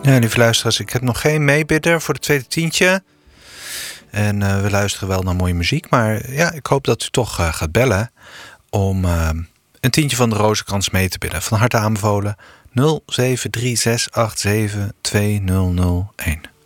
Ja, lieve luisteraars, ik heb nog geen meebidder voor de tweede tientje. En we luisteren wel naar mooie muziek. Maar ja, ik hoop dat u toch gaat bellen om een tientje van de Rozenkrans mee te bidden. Van harte aanbevolen 0736872001.